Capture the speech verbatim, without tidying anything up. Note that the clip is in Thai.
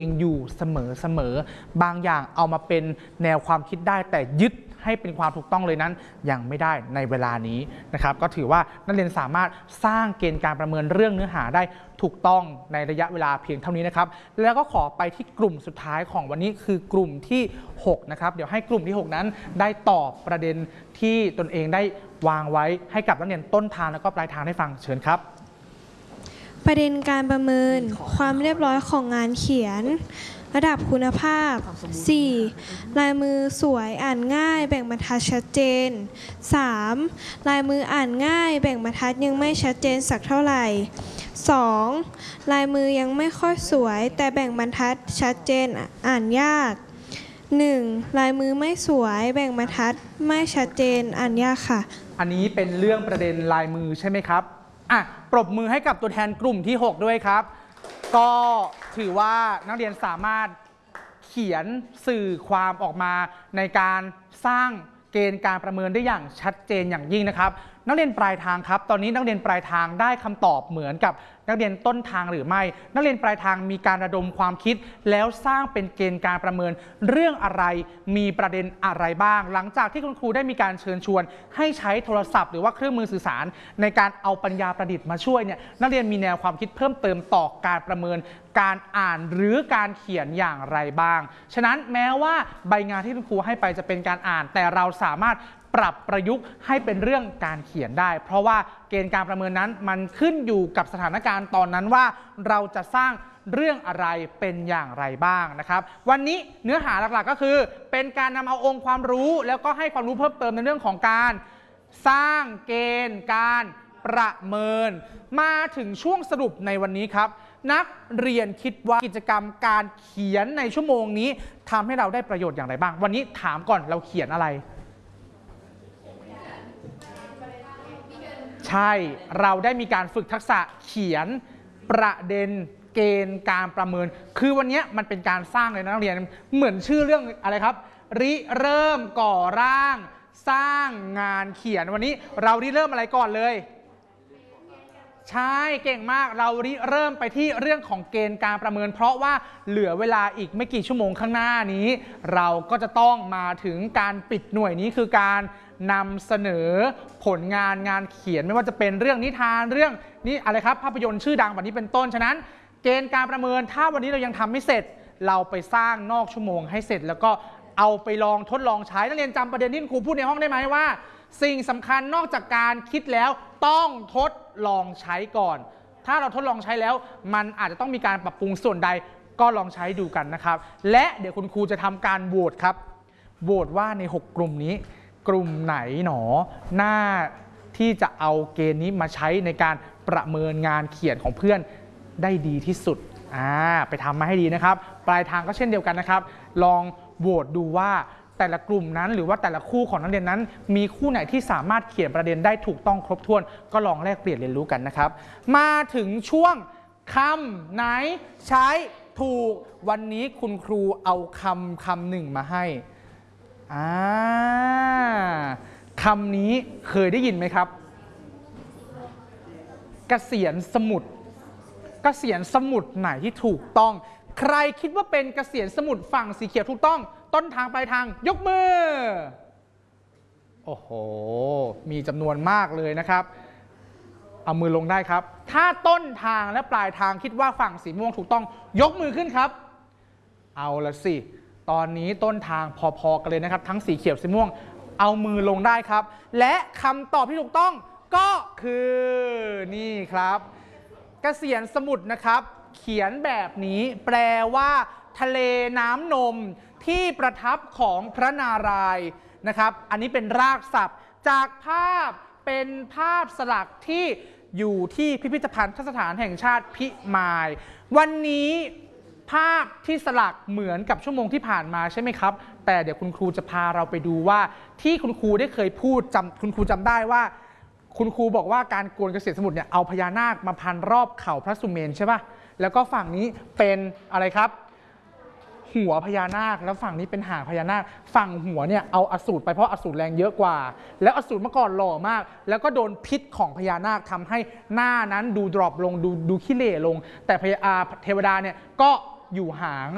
อยู่เสมอเสมอบางอย่างเอามาเป็นแนวความคิดได้แต่ยึดให้เป็นความถูกต้องเลยนั้นยังไม่ได้ในเวลานี้นะครับก็ถือว่านักเรียนสามารถสร้างเกณฑ์การประเมินเรื่องเนื้อหาได้ถูกต้องในระยะเวลาเพียงเท่านี้นะครับแล้วก็ขอไปที่กลุ่มสุดท้ายของวันนี้คือกลุ่มที่หกนะครับเดี๋ยวให้กลุ่มที่หกนั้นได้ตอบประเด็นที่ตนเองได้วางไว้ให้กับนักเรียนต้นทางแล้วก็ปลายทางได้ฟังเชิญครับประเด็นการประเมินความเรียบร้อยของงานเขียนระดับคุณภาพ สี่ ลายมือสวยอ่านง่ายแบ่งบรรทัดชัดเจน สาม ลายมืออ่านง่ายแบ่งบรรทัดยังไม่ชัดเจนสักเท่าไหร่ สอง ลายมือยังไม่ค่อยสวยแต่แบ่งบรรทัดชัดเจนอ่านยาก หนึ่ง ลายมือไม่สวยแบ่งบรรทัดไม่ชัดเจนอ่านยากค่ะอันนี้เป็นเรื่องประเด็นลายมือใช่ไหมครับอ่ะปรบมือให้กับตัวแทนกลุ่มที่หกด้วยครับก็ถือว่านักเรียนสามารถเขียนสื่อความออกมาในการสร้างเกณฑ์การประเมินได้อย่างชัดเจนอย่างยิ่งนะครับนักเรียนปลายทางครับตอนนี้นักเรียนปลายทางได้คำตอบเหมือนกับนักเรียนต้นทางหรือไม่นักเรียนปลายทางมีการระดมความคิดแล้วสร้างเป็นเกณฑ์การประเมินเรื่องอะไรมีประเด็นอะไรบ้างหลังจากที่คุณครูได้มีการเชิญชวนให้ใช้โทรศัพท์หรือว่าเครื่องมือสื่อสารในการเอาปัญญาประดิษฐ์มาช่วยเนี่ยนักเรียนมีแนวความคิดเพิ่มเติมต่อการประเมินการอ่านหรือการเขียนอย่างไรบ้างฉะนั้นแม้ว่าใบงานที่คุณครูให้ไปจะเป็นการอ่านแต่เราสามารถปรับประยุกต์ให้เป็นเรื่องการเขียนได้เพราะว่าเกณฑ์การประเมินนั้นมันขึ้นอยู่กับสถานการณ์ตอนนั้นว่าเราจะสร้างเรื่องอะไรเป็นอย่างไรบ้างนะครับวันนี้เนื้อหาหลักๆก็คือเป็นการนำเอาองค์ความรู้แล้วก็ให้ความรู้เพิ่มเติมในเรื่องของการสร้างเกณฑ์การประเมินมาถึงช่วงสรุปในวันนี้ครับนักเรียนคิดว่ากิจกรรมการเขียนในชั่วโมงนี้ทำให้เราได้ประโยชน์อย่างไรบ้างวันนี้ถามก่อนเราเขียนอะไรใช่เราได้มีการฝึกทักษะเขียนประเด็นเกณฑ์การประเมินคือวันนี้มันเป็นการสร้างเลยนะนักเรียนเหมือนชื่อเรื่องอะไรครับริเริ่มก่อร่างสร้างงานเขียนวันนี้เราริเริ่มอะไรก่อนเลยใช่เก่งมากเราริเริ่มไปที่เรื่องของเกณฑ์การประเมินเพราะว่าเหลือเวลาอีกไม่กี่ชั่วโมงข้างหน้านี้เราก็จะต้องมาถึงการปิดหน่วยนี้คือการนำเสนอผลงานงานเขียนไม่ว่าจะเป็นเรื่องนิทานเรื่องนี้อะไรครับภาพยนตร์ชื่อดังแบบนี้เป็นต้นฉะนั้นเกณฑ์การประเมินถ้าวันนี้เรายังทำไม่เสร็จเราไปสร้างนอกชั่วโมงให้เสร็จแล้วก็เอาไปลองทดลองใช้นักเรียนจำประเด็นที่ครูพูดในห้องได้ไหมว่าสิ่งสำคัญนอกจากการคิดแล้วต้องทดลองใช้ก่อนถ้าเราทดลองใช้แล้วมันอาจจะต้องมีการปรับปรุงส่วนใดก็ลองใช้ดูกันนะครับและเดี๋ยวคุณครูจะทำการโหวตครับโหวตว่าในหกกลุ่มนี้กลุ่มไหนหนอหน้าที่จะเอาเกณฑ์นี้มาใช้ในการประเมินงานเขียนของเพื่อนได้ดีที่สุดอ่าไปทำมาให้ดีนะครับปลายทางก็เช่นเดียวกันนะครับลองโหวตดูว่าแต่ละกลุ่มนั้นหรือว่าแต่ละคู่ของนักเรียนนั้นมีคู่ไหนที่สามารถเขียนประเด็นได้ถูกต้องครบถ้วนก็ลองแลกเปลี่ยนเรียนรู้กันนะครับมาถึงช่วงคำไหนใช้ถูกวันนี้คุณครูเอาคำคำหนึ่งมาให้อ่าคำนี้เคยได้ยินไหมครับเกษียณสมุทรเกษียณสมุทรไหนที่ถูกต้องใครคิดว่าเป็นเกษียณสมุทรฝั่งสีเขียวถูกต้องต้นทางปลายทางยกมือโอ้โหมีจำนวนมากเลยนะครับเอามือลงได้ครับถ้าต้นทางและปลายทางคิดว่าฝั่งสีม่วงถูกต้องยกมือขึ้นครับเอาละสิตอนนี้ต้นทางพอๆกันเลยนะครับทั้งสีเขียวสีม่วงเอามือลงได้ครับและคำตอบที่ถูกต้องก็คือนี่ครับเกษียณสมุทรนะครับเขียนแบบนี้แปลว่าทะเลน้ำนมที่ประทับของพระนารายณ์นะครับอันนี้เป็นรากศัพท์จากภาพเป็นภาพสลักที่อยู่ที่พิพิธภัณฑสถานแห่งชาติพิมายวันนี้ภาพที่สลักเหมือนกับชั่วโมงที่ผ่านมาใช่ไหมครับแต่เดี๋ยวคุณครูจะพาเราไปดูว่าที่คุณครูได้เคยพูดจำคุณครูจำได้ว่าคุณครูบอกว่าการโกนเกษียณสมุทรเนี่ยเอาพญานาคมาพันรอบเข่าพระสุเมนใช่ป่ะแล้วก็ฝั่งนี้เป็นอะไรครับหัวพญานาคแล้วฝั่งนี้เป็นหางพญานาคฝั่งหัวเนี่ยเอาอสูรไปเพราะอสูรแรงเยอะกว่าแล้วอสูรเมื่อก่อนหล่อมากแล้วก็โดนพิษของพญานาคทำให้หน้านั้นดูดรอปลงดูดูขี้เหร่ลงแต่พญาเทวดาเนี่ยก็อยู่หาง